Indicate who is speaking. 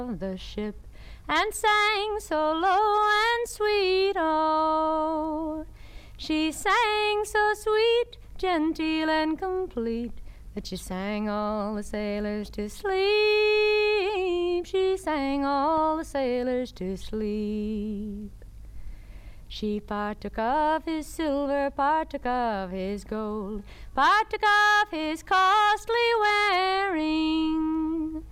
Speaker 1: the ship and sang so low and sweet, oh. She sang so sweet, genteel and complete, that she sang all the sailors to sleep. She sang all the sailors to sleep. She partook of his silver, partook of his gold, partook of his costly wearing.